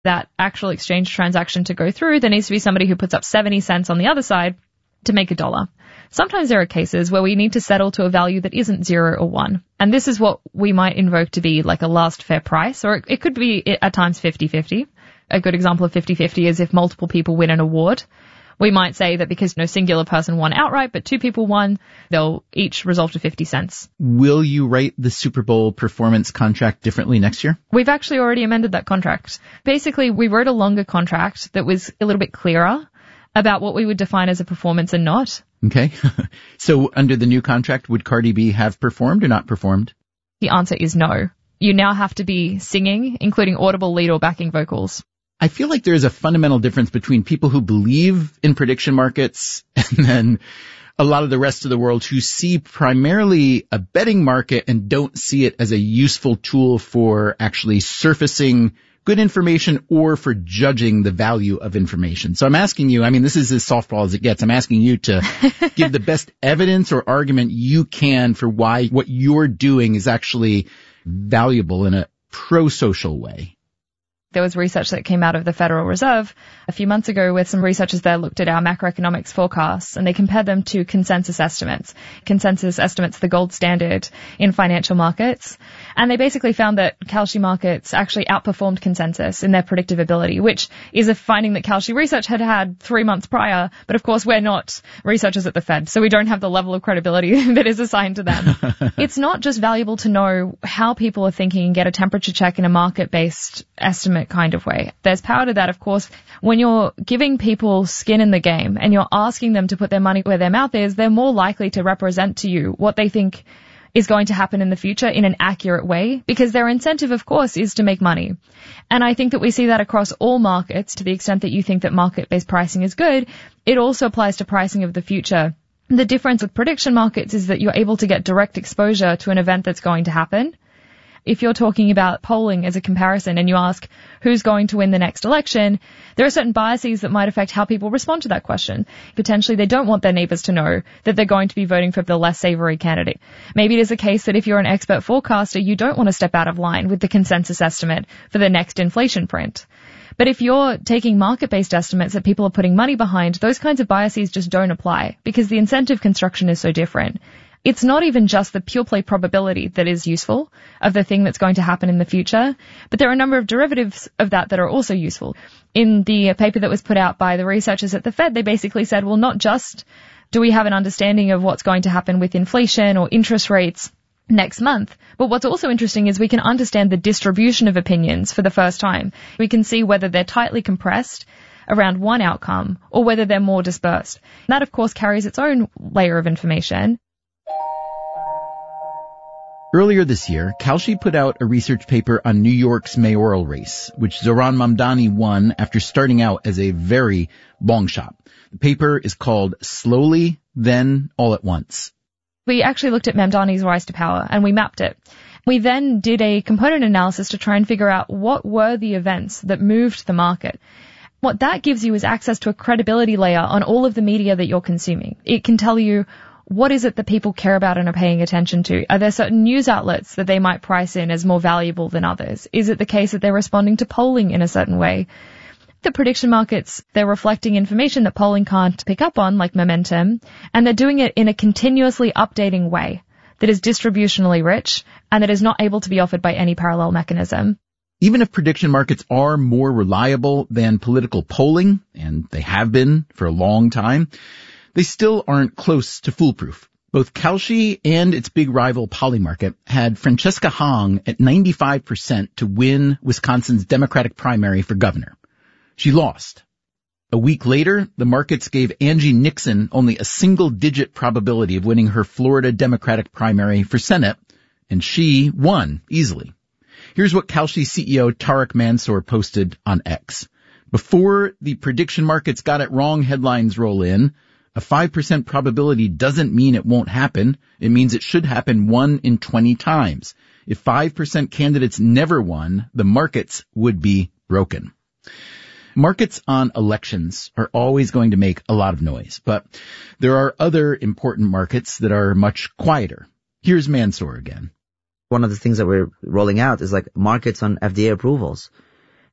that actual exchange transaction to go through, there needs to be somebody who puts up 70 cents on the other side to make $1. Sometimes there are cases where we need to settle to a value that isn't 0 or 1. And this is what we might invoke to be like a last fair price, or it could be at times 50-50. A good example of 50-50 is if multiple people win an award. We might say that because no singular person won outright, but 2 people won, they'll each resolve to 50 cents. Will you write the Super Bowl performance contract differently next year? We've actually already amended that contract. Basically, we wrote a longer contract that was a little bit clearer about what we would define as a performance and not. Okay. So under the new contract, would Cardi B have performed or not performed? The answer is no. You now have to be singing, including audible lead or backing vocals. I feel like there's a fundamental difference between people who believe in prediction markets and then a lot of the rest of the world who see primarily a betting market and don't see it as a useful tool for actually surfacing good information or for judging the value of information. So I'm asking you, I mean, this is as softball as it gets. I'm asking you to give the best evidence or argument you can for why what you're doing is actually valuable in a pro-social way. There was research that came out of the Federal Reserve a few months ago where some researchers there looked at our macroeconomics forecasts and they compared them to consensus estimates. Consensus estimates, the gold standard in financial markets. And they basically found that Kalshi markets actually outperformed consensus in their predictive ability, which is a finding that Kalshi research had had 3 months prior. But of course, we're not researchers at the Fed, so we don't have the level of credibility that is assigned to them. It's not just valuable to know how people are thinking and get a temperature check in a market-based estimate kind of way. There's power to that, of course. When you're giving people skin in the game and you're asking them to put their money where their mouth is, they're more likely to represent to you what they think is going to happen in the future in an accurate way, because their incentive, of course, is to make money. And I think that we see that across all markets. To the extent that you think that market-based pricing is good, it also applies to pricing of the future. The difference with prediction markets is that you're able to get direct exposure to an event that's going to happen. If you're talking about polling as a comparison and you ask who's going to win the next election, there are certain biases that might affect how people respond to that question. Potentially they don't want their neighbors to know that they're going to be voting for the less savory candidate. Maybe it is a case that if you're an expert forecaster, you don't want to step out of line with the consensus estimate for the next inflation print. But if you're taking market-based estimates that people are putting money behind, those kinds of biases just don't apply because the incentive construction is so different. It's not even just the pure play probability that is useful of the thing that's going to happen in the future, but there are a number of derivatives of that are also useful. In the paper that was put out by the researchers at the Fed, they basically said, well, not just do we have an understanding of what's going to happen with inflation or interest rates next month, but what's also interesting is we can understand the distribution of opinions for the first time. We can see whether they're tightly compressed around one outcome or whether they're more dispersed. And that, of course, carries its own layer of information. Earlier this year, Kalshi put out a research paper on New York's mayoral race, which Zohran Mamdani won after starting out as a very long shot. The paper is called Slowly, Then All at Once. We actually looked at Mamdani's rise to power and we mapped it. We then did a component analysis to try and figure out what were the events that moved the market. What that gives you is access to a credibility layer on all of the media that you're consuming. It can tell you what is it that people care about and are paying attention to? Are there certain news outlets that they might price in as more valuable than others? Is it the case that they're responding to polling in a certain way? The prediction markets, they're reflecting information that polling can't pick up on, like momentum, and they're doing it in a continuously updating way that is distributionally rich and that is not able to be offered by any parallel mechanism. Even if prediction markets are more reliable than political polling, and they have been for a long time, they still aren't close to foolproof. Both Kalshi and its big rival Polymarket had Francesca Hong at 95% to win Wisconsin's Democratic primary for governor. She lost. A week later, the markets gave Angie Nixon only a single-digit probability of winning her Florida Democratic primary for Senate, and she won easily. Here's what Kalshi CEO Tarek Mansour posted on X. Before the prediction markets got it wrong headlines roll in, a 5% probability doesn't mean it won't happen. It means it should happen 1 in 20 times. If 5% candidates never won, the markets would be broken. Markets on elections are always going to make a lot of noise, but there are other important markets that are much quieter. Here's Mansour again. One of the things that we're rolling out is like markets on FDA approvals.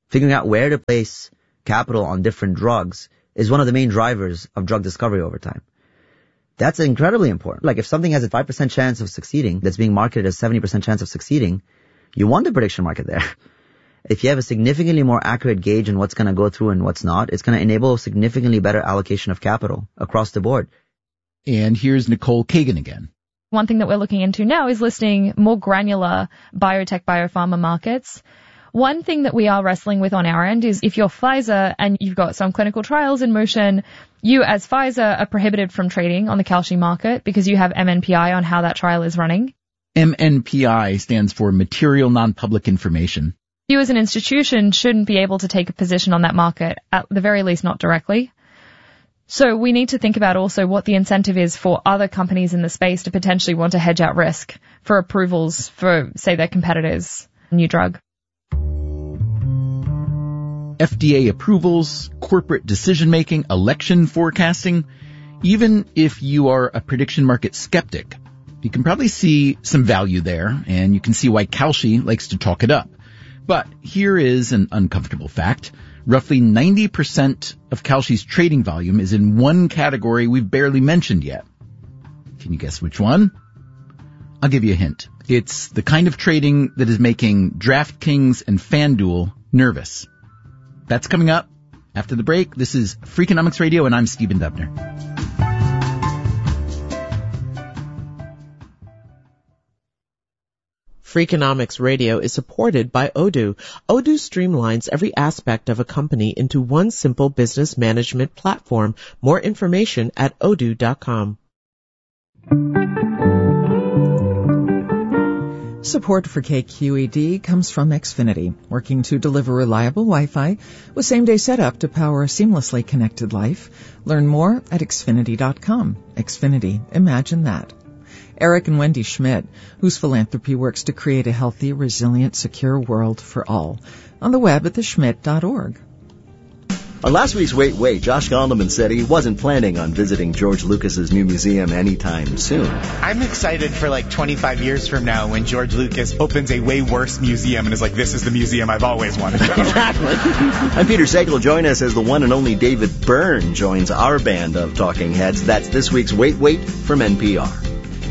Figuring out where to place capital on different drugs is one of the main drivers of drug discovery over time. That's incredibly important. Like if something has a 5% chance of succeeding, that's being marketed as 70% chance of succeeding, you want the prediction market there. If you have a significantly more accurate gauge in what's going to go through and what's not, it's going to enable significantly better allocation of capital across the board. And here's Nicole Kagan again. One thing that we're looking into now is listing more granular biotech, biopharma markets. One thing that we are wrestling with on our end is if you're Pfizer and you've got some clinical trials in motion, you as Pfizer are prohibited from trading on the Kalshi market because you have MNPI on how that trial is running. MNPI stands for Material Non-Public Information. You as an institution shouldn't be able to take a position on that market, at the very least not directly. So we need to think about also what the incentive is for other companies in the space to potentially want to hedge out risk for approvals for, say, their competitors' new drug. FDA approvals, corporate decision-making, election forecasting. Even if you are a prediction market skeptic, you can probably see some value there, and you can see why Kalshi likes to talk it up. But here is an uncomfortable fact. Roughly 90% of Kalshi's trading volume is in one category we've barely mentioned yet. Can you guess which one? I'll give you a hint. It's the kind of trading that is making DraftKings and FanDuel nervous. That's coming up after the break. This is Freakonomics Radio, and I'm Stephen Dubner. Freakonomics Radio is supported by Odoo. Odoo streamlines every aspect of a company into one simple business management platform. More information at odoo.com. Support for KQED comes from Xfinity, working to deliver reliable Wi-Fi with same-day setup to power a seamlessly connected life. Learn more at Xfinity.com. Xfinity, imagine that. Eric and Wendy Schmidt, whose philanthropy works to create a healthy, resilient, secure world for all. On the web at theschmidt.org. On last week's Wait, Josh Gondelman said he wasn't planning on visiting George Lucas's new museum anytime soon. I'm excited for like 25 years from now when George Lucas opens a way worse museum and is like, this is the museum I've always wanted to go. Exactly. I'm Peter Sagal. Join us as the one and only David Byrne joins our band of talking heads. That's this week's Wait from NPR.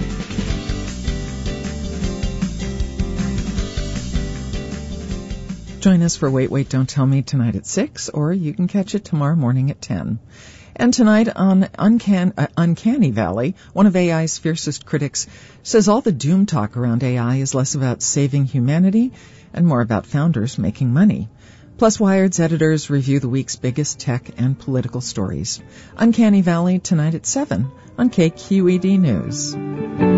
Join us for Wait, Don't Tell Me tonight at 6, or you can catch it tomorrow morning at 10. And tonight on Uncanny Valley, one of AI's fiercest critics says all the doom talk around AI is less about saving humanity and more about founders making money. Plus, Wired's editors review the week's biggest tech and political stories. Uncanny Valley tonight at 7 on KQED News.